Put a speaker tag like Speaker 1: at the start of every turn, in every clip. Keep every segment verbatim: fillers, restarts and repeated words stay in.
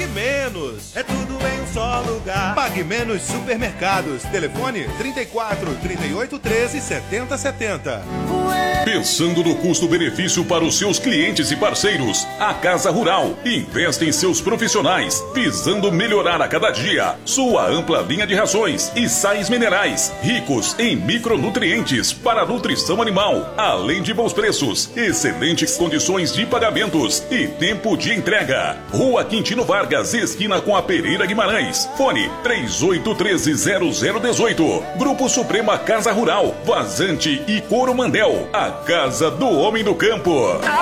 Speaker 1: menos. É tudo em um só lugar. Pague Menos Supermercados. Telefone trinta e quatro, trinta e oito, treze, setenta, setenta.
Speaker 2: Pensando no custo-benefício para os seus clientes e parceiros, a Casa Rural investe em seus profissionais, visando melhorar a cada dia sua ampla linha de rações e sais minerais, ricos em micronutrientes para a nutrição animal, além de bons preços, excelentes condições de pagamentos e tempo de entrega. Rua Quintino Vargas, esquina com a Pereira Guimarães. Fone três oito um três, zero zero um oito. Grupo Suprema Casa Rural, Vazante e Coromandel. A Casa do Homem do Campo.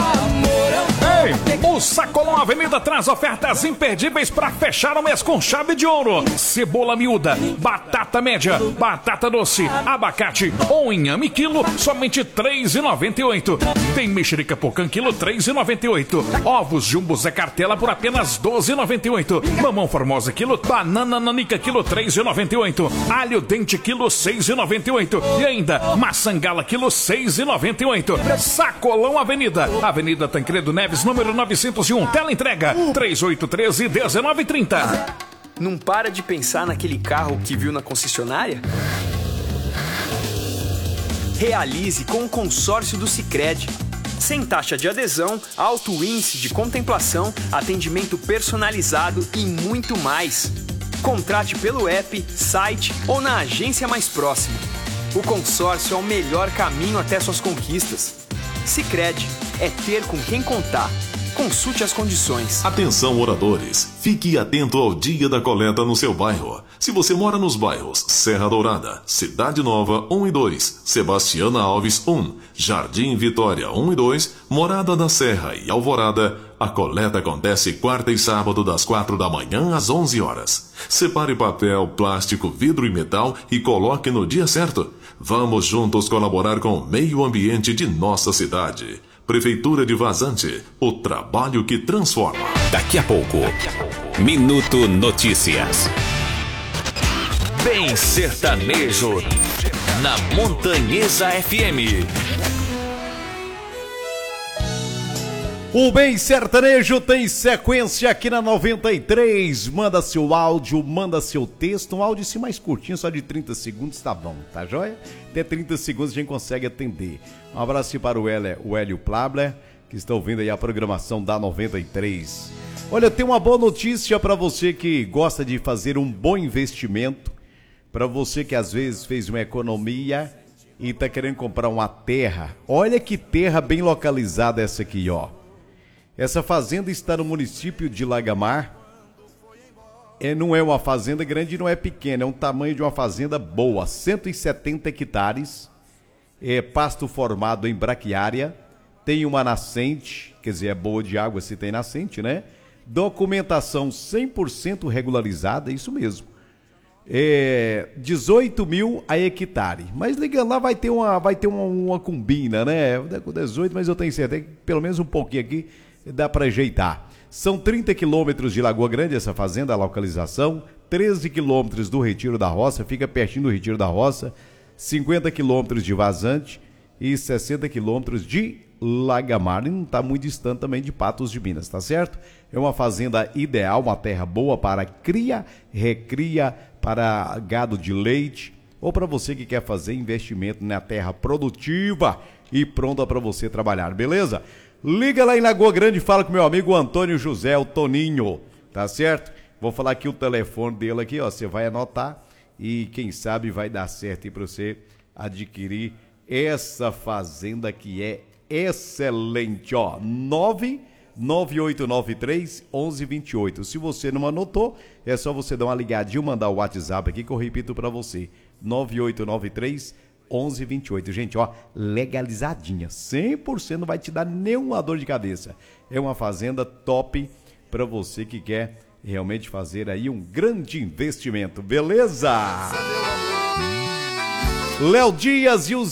Speaker 3: Ei, o Sacolão Avenida traz ofertas imperdíveis para fechar o mês com chave de ouro. Cebola miúda, batata média, batata doce, abacate ou inhame quilo, somente três reais e noventa e oito centavos. Tem mexerica pocã quilo, três reais e noventa e oito centavos. Ovos Jumbo Zé Cartela por apenas doze reais e noventa e oito centavos. Mamão Formosa quilo, banana nanica quilo, três reais e noventa e oito centavos. Alho dente quilo, seis reais e noventa e oito centavos. E ainda, maçã gala quilo, seis reais e noventa e oito centavos. Sacolão Avenida, Avenida Tancredo Neves, número novecentos e um. Tela entrega três oito um três, um nove três zero.
Speaker 4: Não para de pensar naquele carro que viu na concessionária? Realize com o consórcio do Sicredi. Sem taxa de adesão, alto índice de contemplação, atendimento personalizado e muito mais. Contrate pelo app, site ou na agência mais próxima. O consórcio é o melhor caminho até suas conquistas. Sicredi é ter com quem contar. Consulte as condições.
Speaker 5: Atenção, moradores. Fique atento ao dia da coleta no seu bairro. Se você mora nos bairros Serra Dourada, Cidade Nova um e dois, Sebastiana Alves um, Jardim Vitória um e dois, Morada da Serra e Alvorada, a coleta acontece quarta e sábado das quatro da manhã às onze horas. Separe papel, plástico, vidro e metal e coloque no dia certo. Vamos juntos colaborar com o meio ambiente de nossa cidade. Prefeitura de Vazante, o trabalho que transforma.
Speaker 6: Daqui a pouco, Minuto Notícias. Bem sertanejo, na Montanhesa F M.
Speaker 7: O Bem Sertanejo tem sequência aqui na noventa e três. Manda seu áudio, manda seu texto. Um áudio assim mais curtinho, só de trinta segundos, tá bom, tá joia? Até trinta segundos a gente consegue atender. Um abraço para o Hélio, o Hélio Plabler, que está ouvindo aí a programação da noventa e três. Olha, tem uma boa notícia para você que gosta de fazer um bom investimento. Para você que às vezes fez uma economia e está querendo comprar uma terra. Olha que terra bem localizada essa aqui, ó. Essa fazenda está no município de Lagamar. É, não é uma fazenda grande, não é pequena, é um tamanho de uma fazenda boa, cento e setenta hectares, é pasto formado em braquiária, tem uma nascente, quer dizer, é boa de água se tem nascente, né? Documentação cem por cento regularizada, isso mesmo. É dezoito mil a hectare, mas ligando lá vai ter uma, vai ter uma, uma combina, né? Com dezoito, mas eu tenho certeza que pelo menos um pouquinho aqui dá para ajeitar. São trinta quilômetros de Lagoa Grande essa fazenda, a localização, treze quilômetros do Retiro da Roça, fica pertinho do Retiro da Roça, cinquenta quilômetros de Vazante e sessenta quilômetros de Lagamar, e não está muito distante também de Patos de Minas, tá certo? É uma fazenda ideal, uma terra boa para cria, recria, para gado de leite, ou para você que quer fazer investimento na terra produtiva e pronta para você trabalhar, beleza? Liga lá em Lagoa Grande e fala com meu amigo Antônio José, o Toninho, tá certo? Vou falar aqui o telefone dele aqui, ó, você vai anotar e quem sabe vai dar certo aí para você adquirir essa fazenda que é excelente, ó, nove nove oito nove três, onze vinte e oito. Se você não anotou, é só você dar uma ligadinha, mandar o WhatsApp aqui que eu repito para você, nove oito nove três, onze vinte e oito. Gente, ó, legalizadinha, cem por cento não vai te dar nenhuma dor de cabeça. É uma fazenda top para você que quer realmente fazer aí um grande investimento, beleza? Léo Dias e os